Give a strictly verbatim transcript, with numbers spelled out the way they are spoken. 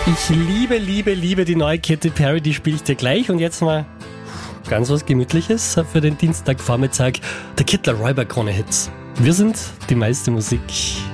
Ich liebe, liebe, liebe die neue Katy Perry, die spiele ich dir gleich. Und jetzt mal ganz was Gemütliches für den Dienstagvormittag. Der Kid Laroi bei Krone Hits. Wir sind die meiste Musik.